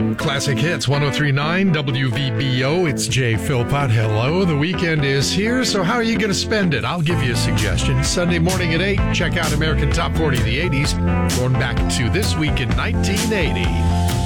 Classic Hits 1039 WVBO. It's Jay Philpott. Hello. The weekend is here, so how are you going to spend it? I'll give you a suggestion. Sunday morning at 8, check out American Top 40 of the 80s, going back to This Week in 1980.